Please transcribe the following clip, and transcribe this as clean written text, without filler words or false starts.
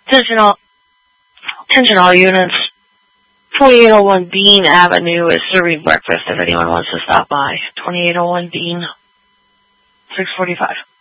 Attention all units. 2801 Bean Avenue is serving breakfast if anyone wants to stop by. 2801 Bean, 645.